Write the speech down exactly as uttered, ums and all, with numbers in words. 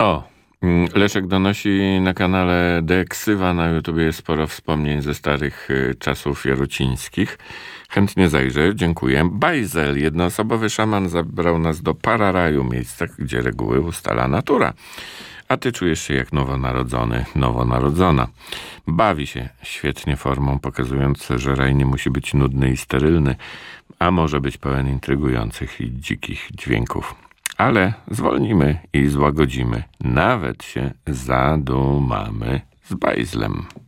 O, mm, Leszek donosi na kanale Deksywa na YouTubie jest sporo wspomnień ze starych y, czasów jarucińskich. Chętnie zajrzę, dziękuję. Bajzel, jednoosobowy szaman, zabrał nas do Pararaju, miejsca, gdzie reguły ustala natura. A ty czujesz się jak nowonarodzony, nowonarodzona. Bawi się świetnie formą, pokazując, że raj nie musi być nudny i sterylny, a może być pełen intrygujących i dzikich dźwięków. Ale zwolnimy i złagodzimy. Nawet się zadumamy z bajzlem.